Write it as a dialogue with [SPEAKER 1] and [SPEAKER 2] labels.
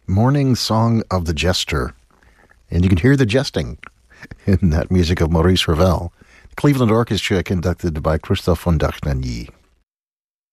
[SPEAKER 1] Morning Song of the Jester. And you can hear the jesting in that music of Maurice Ravel. Cleveland Orchestra conducted by Christophe von Dachnagny.